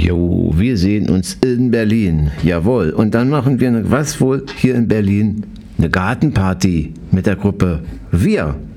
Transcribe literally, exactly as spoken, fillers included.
Jo, wir sehen uns in Berlin. Jawohl. Und dann machen wir eine, was wohl hier in Berlin? Eine Gartenparty mit der Gruppe Wir.